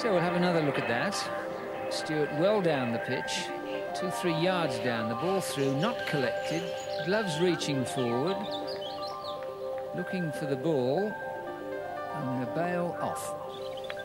So we'll have another look at that. Stewart well down the pitch, 2-3 yards down, the ball through, not collected, gloves reaching forward, looking for the ball, and the bail off.